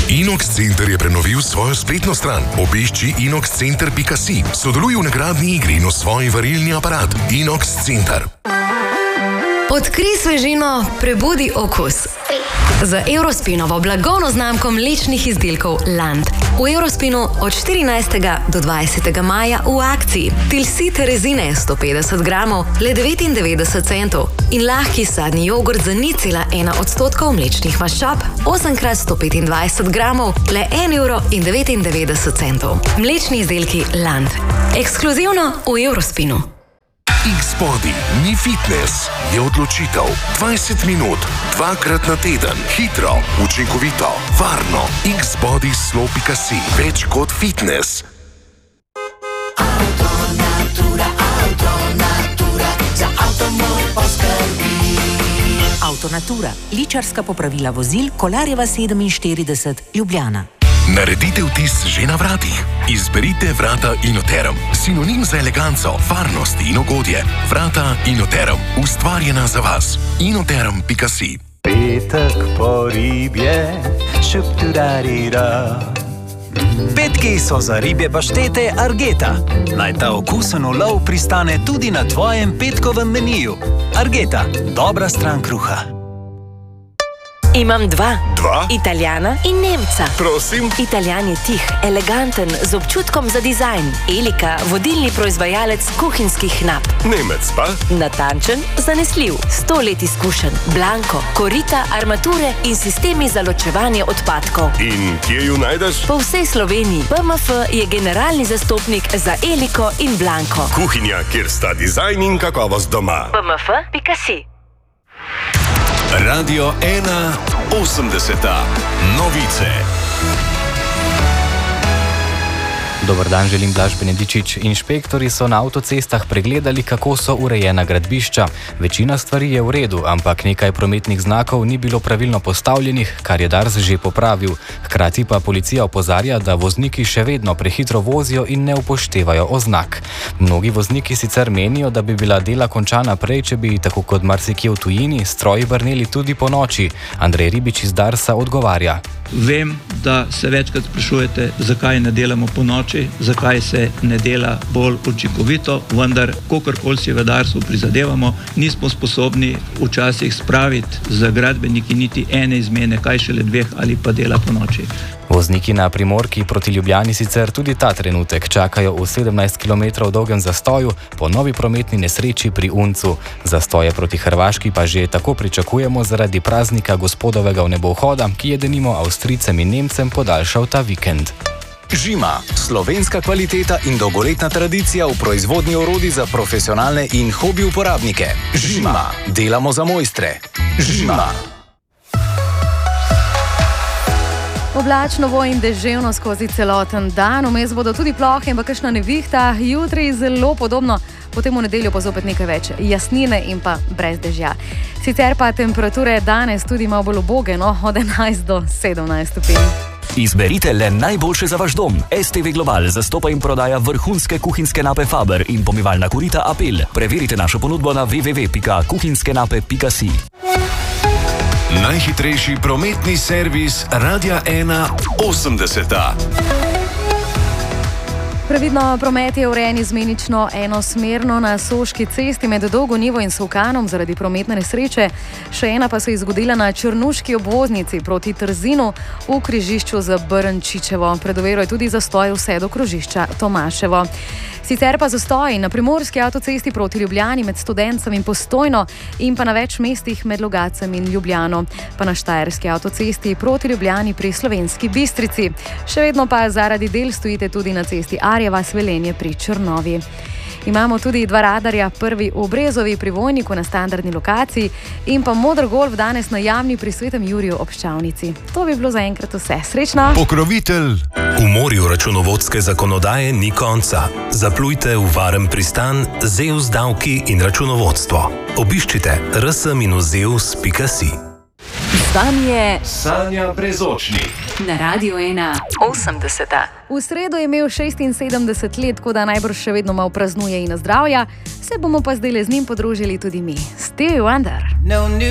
Inox Center je prenovil svojo spletno stran. Obišči inoxcenter.si. Sodeluj v nagradni igri in osvoji varilni aparat. Inox Center. Odkrij svežino, prebudi okus. Z Eurospinovo blagovno znamko mlečnih izdelkov Land. V Eurospinu od 14. do 20. maja v akciji Tilsit rezine 150 gramov le 99 centov in lahki sadni jogurt za 0,1% mlečnih maščob 8x125 gramov le 1,99 €. Mlečni izdelki Land. Ekskluzivno v Eurospinu. X-Body ni fitness, je odločitev. 20 minut, 2krat na teden, hitro, učinkovito, varno. X-Body.si, več kot fitness. Avtonatura, ličarska popravila vozil, Kolarjeva 47, Ljubljana. Naredite vtis že na vratih. Izberite vrata Inoterum. Sinonim za eleganco, varnost in ugodje. Vrata Inoterum. Ustvarjena za vas. Inoterum.si. Petek po ribje, šupturarira. Petki so za ribje paštete Argeta. Naj ta okusen ulov pristane tudi na tvojem petkovem meniju. Argeta, dobra stran kruha. Imam dva. Dva? Italijana in Nemca. Prosim? Italijan je tih, eleganten, z občutkom za dizajn. Elika, vodilni proizvajalec kuhinjskih nap. Nemec pa? Natančen, zanesljiv, 100 let izkušen, blanko, korita, armature in sistemi za ločevanje odpadkov. In kje ju najdeš? Po vsej Sloveniji BMF je generalni zastopnik za Eliko in blanko. Kuhinja, kjer sta dizajn in kakovost doma. BMF.si. Radio 1 80. Novice. Dober dan, želim Blaž Benedičič. Inšpektori so na avtocestah pregledali, kako so urejena gradbišča. Večina stvari je v redu, ampak nekaj prometnih znakov ni bilo pravilno postavljenih, kar je Dars že popravil. Hkrati pa policija opozarja, da vozniki še vedno prehitro vozijo in ne upoštevajo oznak. Mnogi vozniki sicer menijo, da bi bila dela končana prej, če bi, tako kot marsikje v tujini, stroji brneli tudi po noči. Andrej Ribič iz Darsa odgovarja. Vem, da se večkrat sprašujete, zakaj ne delamo po noči, zakaj se ne dela bolj učinkovito, vendar, kokorkoli si v Darsu prizadevamo, nismo sposobni včasih spraviti za gradbeniki niti ene izmene, kaj šele dveh ali pa dela po noči. Vozniki na Primorki proti Ljubljani sicer tudi ta trenutek čakajo v 17 km dolgem zastoju po novi prometni nesreči pri Uncu. Zastoje proti Hrvaški pa že tako pričakujemo zaradi praznika gospodovega vnebovhoda, ki je denimo Avstrijcem in Nemcem podaljšal ta vikend. Žima, slovenska kvaliteta in dolgoletna tradicija v proizvodnji orodij za profesionalne in hobi uporabnike. Žima, delamo za mojstre. Žima. Oblačno bo in deževno skozi celoten dan, vmes bodo tudi plohe in pa kakšna nevihta, jutri zelo podobno, potem v nedeljo pa zopet nekaj več jasnine in pa brez dežja. Sicer pa temperature danes tudi malo bolj uboge, od 11 do 17 stopinj. Izberite le najboljše za vaš dom. STV Global zastopa in prodaja vrhunske kuhinjske nape Faber in pomivalna korita Apel. Preverite našo ponudbo na www.kuhinjskenape.si. Najhitrejši prometni servis Radia 1 80. Previdno promet je urejen izmenično enosmerno na Soški cesti med Dolgo Njivo in Solkanom zaradi prometne nesreče. Še ena pa se je zgodila na Črnuški obvoznici proti Trzinu v križišču za Brnčičevo. Predovero je tudi zastoj vse do krožišča Tomaševo. Sicer pa zastoji na primorski avtocesti proti Ljubljani med Studencem in Postojno in pa na več mestih med Logacem in Ljubljano, pa na štajerski avtocesti proti Ljubljani pri Slovenski Bistrici. Še vedno pa zaradi del stojite tudi na cesti Arjeva Svelenje pri Črnovi. Imamo tudi dva radarja, prvi v Brezovi pri Vojniku na standardni lokaciji in pa Modr Golf danes na Jamni pri Svetem Juriju ob Ščavnici. To bi bilo zaenkrat vse. Srečno! Pokrovitelj! V morju računovodske zakonodaje ni konca. Zaplujte v varen pristan ZEUS davki in računovodstvo. Obiščite rs-zeus.si. Z vami je Sanja Brezočnik. na Radio 1 80. V sredo je imel 76 let, tako da najbrž še vedno malo praznuje in zdravja. Se bomo pa zdaj z njim podružili tudi mi. Stevie Wonder.